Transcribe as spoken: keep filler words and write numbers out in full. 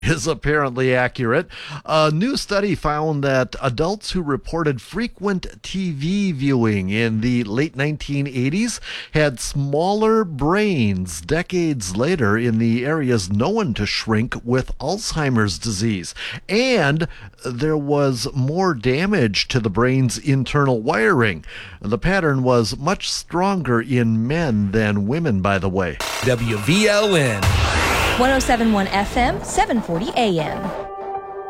is apparently accurate. A new study found that adults who reported frequent T V viewing in the late nineteen eighties had smaller brains decades later in the areas known to shrink with Alzheimer's disease. And there was more damage to the brain's internal wiring. The pattern was much stronger in men than women, by the way. W V L N one oh seven point one F M, seven forty A M.